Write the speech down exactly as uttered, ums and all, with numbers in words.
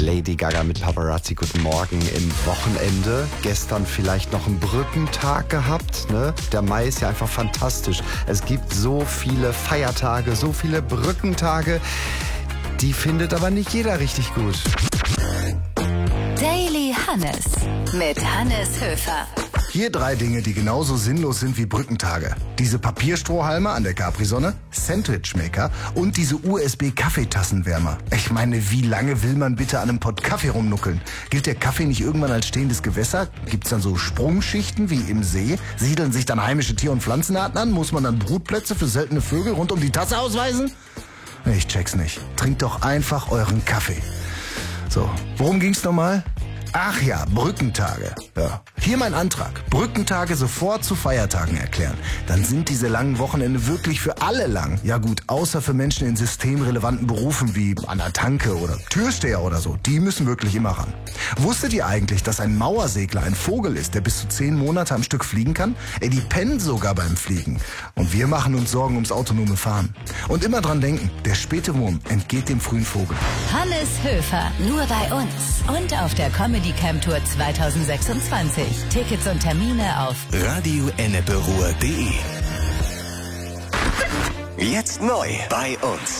Lady Gaga mit Paparazzi, guten Morgen im Wochenende. Gestern vielleicht noch einen Brückentag gehabt, ne? Der Mai ist ja einfach fantastisch. Es gibt so viele Feiertage, so viele Brückentage. Die findet aber nicht jeder richtig gut. Daily Hannes mit Hannes Höfer. Hier drei Dinge, die genauso sinnlos sind wie Brückentage. Diese Papierstrohhalme an der Capri-Sonne, Sandwichmaker und diese U S B-Kaffeetassenwärmer. Ich meine, wie lange will man bitte an einem Pott Kaffee rumnuckeln? Gilt der Kaffee nicht irgendwann als stehendes Gewässer? Gibt's dann so Sprungschichten wie im See? Siedeln sich dann heimische Tier- und Pflanzenarten an? Muss man dann Brutplätze für seltene Vögel rund um die Tasse ausweisen? Ich check's nicht. Trinkt doch einfach euren Kaffee. So, worum ging's nochmal? Ach ja, Brückentage. Ja. Hier mein Antrag. Brückentage sofort zu Feiertagen erklären. Dann sind diese langen Wochenende wirklich für alle lang. Ja gut, außer für Menschen in systemrelevanten Berufen wie an der Tanke oder Türsteher oder so. Die müssen wirklich immer ran. Wusstet ihr eigentlich, dass ein Mauersegler ein Vogel ist, der bis zu zehn Monate am Stück fliegen kann? Ey, die pennen sogar beim Fliegen. Und wir machen uns Sorgen ums autonome Fahren. Und immer dran denken, der späte Wurm entgeht dem frühen Vogel. Hannes Höfer, nur bei uns und auf der Comedy Camp Tour zwanzig sechsundzwanzig. Tickets und Termine auf radio enneperuhr punkt de. Jetzt neu bei uns.